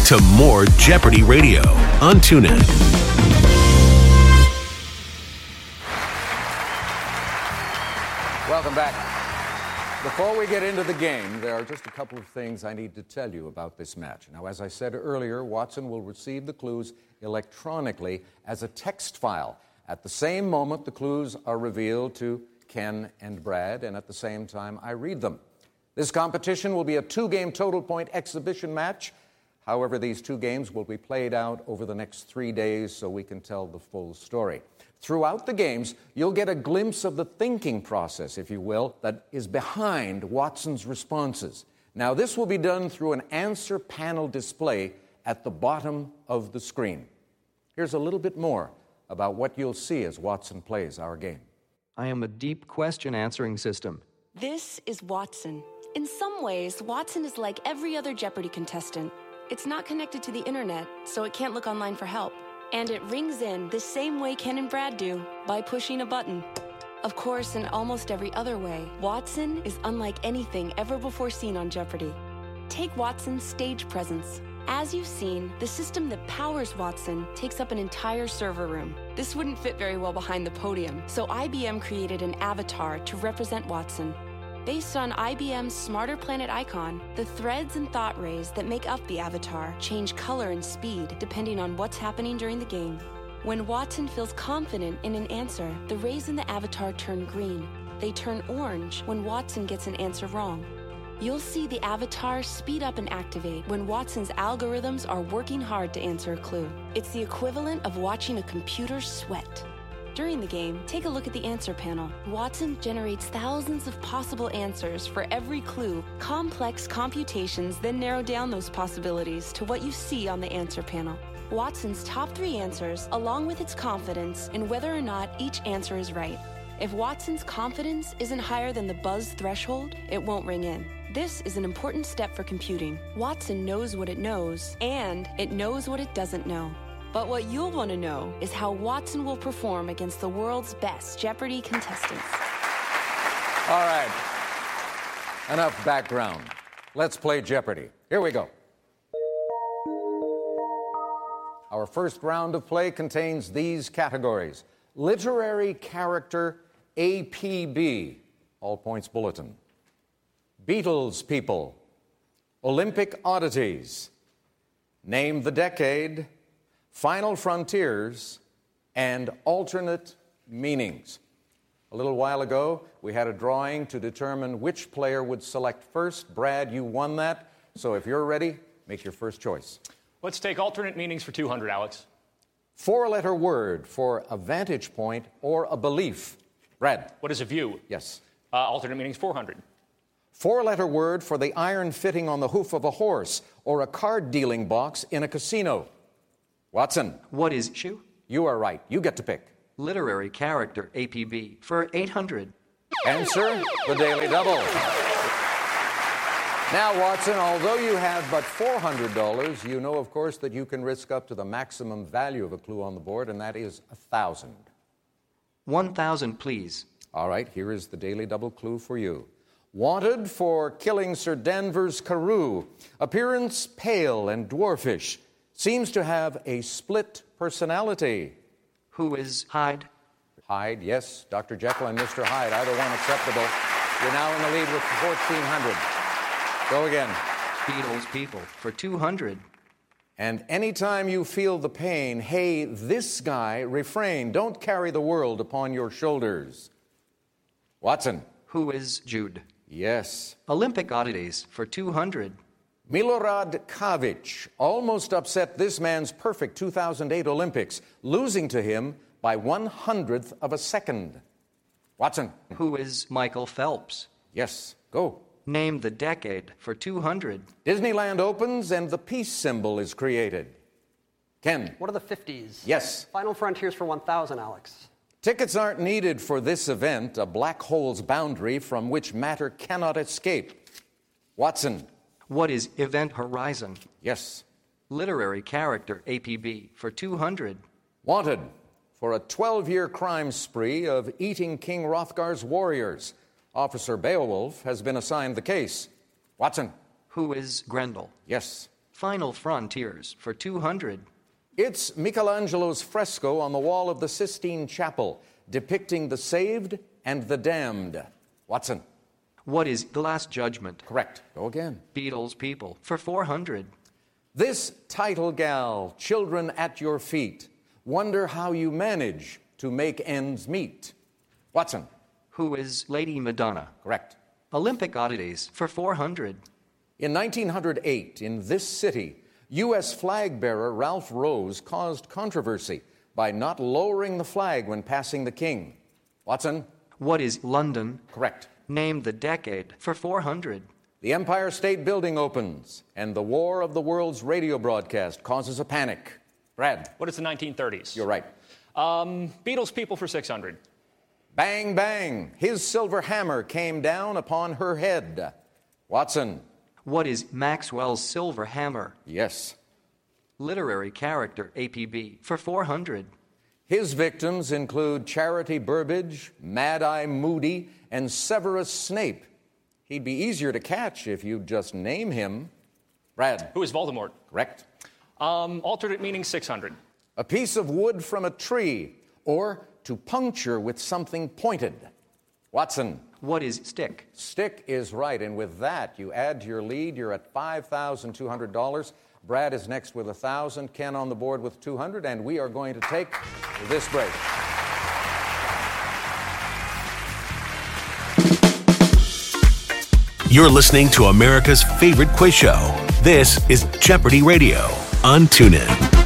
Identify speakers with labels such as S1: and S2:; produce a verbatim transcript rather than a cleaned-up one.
S1: to more Jeopardy Radio on TuneIn.
S2: Welcome back. Before we get into the game, there are just a couple of things I need to tell you about this match. Now, as I said earlier, Watson will receive the clues electronically as a text file. At the same moment, the clues are revealed to Ken and Brad, and at the same time, I read them. This competition will be a two-game total point exhibition match. However, these two games will be played out over the next three days so we can tell the full story. Throughout the games, you'll get a glimpse of the thinking process, if you will, that is behind Watson's responses. Now, this will be done through an answer panel display at the bottom of the screen. Here's a little bit more about what you'll see as Watson plays our game.
S3: I am a deep question answering system.
S4: This is Watson. In some ways, Watson is like every other Jeopardy contestant. It's not connected to the internet, so it can't look online for help. And it rings in the same way Ken and Brad do, by pushing a button. Of course, in almost every other way, Watson is unlike anything ever before seen on Jeopardy. Take Watson's stage presence. As you've seen, the system that powers Watson takes up an entire server room. This wouldn't fit very well behind the podium, so I B M created an avatar to represent Watson. Based on I B M's Smarter Planet icon, the threads and thought rays that make up the avatar change color and speed depending on what's happening during the game. When Watson feels confident in an answer, the rays in the avatar turn green. They turn orange when Watson gets an answer wrong. You'll see the avatar speed up and activate when Watson's algorithms are working hard to answer a clue. It's the equivalent of watching a computer sweat. During the game, take a look at the answer panel. Watson generates thousands of possible answers for every clue. Complex computations then narrow down those possibilities to what you see on the answer panel. Watson's top three answers, along with its confidence in whether or not each answer is right. If Watson's confidence isn't higher than the buzz threshold, it won't ring in. This is an important step for computing. Watson knows what it knows, and it knows what it doesn't know. But what you'll want to know is how Watson will perform against the world's best Jeopardy contestants.
S2: All right. Enough background. Let's play Jeopardy. Here we go. Our first round of play contains these categories. Literary character A P B, all points bulletin. Beatles people. Olympic oddities. Name the decade. Final frontiers, and alternate meanings. A little while ago, we had a drawing to determine which player would select first. Brad, you won that. So if you're ready, make your first choice.
S5: Let's take alternate meanings for two hundred, Alex.
S2: Four-letter word for a vantage point or a belief. Brad.
S5: What is a view?
S2: Yes.
S5: Uh, alternate meanings four hundred.
S2: Four-letter word for the iron fitting on the hoof of a horse or a card-dealing box in a casino. Watson.
S3: What is issue?
S2: You are right. You get to pick.
S3: Literary character A P B for eight hundred.
S2: Answer, the Daily Double. Now, Watson, although you have but four hundred dollars, you know, of course, that you can risk up to the maximum value of a clue on the board, and that is one thousand dollars.
S3: one thousand, please.
S2: All right, here is the Daily Double clue for you. Wanted for killing Sir Danvers Carew. Appearance pale and dwarfish. Seems to have a split personality.
S3: Who is Hyde?
S2: Hyde, yes. Doctor Jekyll and Mister Hyde, either one acceptable. You're now in the lead with fourteen hundred. Go again.
S3: Beatles people for two hundred.
S2: And anytime you feel the pain, hey, this guy, refrain. Don't carry the world upon your shoulders. Watson.
S3: Who is Jude?
S2: Yes.
S3: Olympic oddities for two hundred.
S2: Milorad Kavic almost upset this man's perfect two thousand eight Olympics, losing to him by one hundredth of a second. Watson.
S3: Who is Michael Phelps?
S2: Yes, go.
S3: Name the decade for two hundred.
S2: Disneyland opens and the peace symbol is created. Ken.
S6: What are the fifties?
S2: Yes.
S6: Final frontiers for one thousand, Alex.
S2: Tickets aren't needed for this event, a black hole's boundary from which matter cannot escape. Watson.
S3: What is Event Horizon?
S2: Yes.
S3: Literary character A P B for two hundred.
S2: Wanted for a twelve-year crime spree of eating King Hrothgar's warriors. Officer Beowulf has been assigned the case. Watson.
S3: Who is Grendel?
S2: Yes.
S3: Final Frontiers for two hundred.
S2: It's Michelangelo's fresco on the wall of the Sistine Chapel, depicting the saved and the damned. Watson.
S3: What is The Last Judgment?
S2: Correct. Go again.
S3: Beatles People for four hundred.
S2: This title gal, Children at Your Feet, wonder how you manage to make ends meet. Watson.
S3: Who is Lady Madonna?
S2: Correct.
S3: Olympic Oddities for four hundred.
S2: In nineteen oh eight, in this city, U S flag bearer Ralph Rose caused controversy by not lowering the flag when passing the king. Watson.
S3: What is London?
S2: Correct.
S3: Name the decade for four hundred.
S2: The Empire State Building opens, and the War of the Worlds radio broadcast causes a panic. Brad.
S5: What is the nineteen thirties?
S2: You're right.
S5: Um, Beatles People for six hundred.
S2: Bang, bang. His silver hammer came down upon her head. Watson.
S3: What is Maxwell's silver hammer?
S2: Yes.
S3: Literary character A P B for four hundred.
S2: His victims include Charity Burbage, Mad-Eye Moody, and Severus Snape. He'd be easier to catch if you'd just name him. Brad.
S5: Who is Voldemort?
S2: Correct.
S5: Um, alternate meaning six hundred.
S2: A piece of wood from a tree, or to puncture with something pointed. Watson.
S3: What is stick?
S2: Stick is right, and with that, you add to your lead. You're at five thousand two hundred dollars. Brad is next with one thousand dollars. Ken on the board with two hundred dollars, and we are going to take this break.
S1: You're listening to America's favorite quiz show. This is Jeopardy Radio on TuneIn.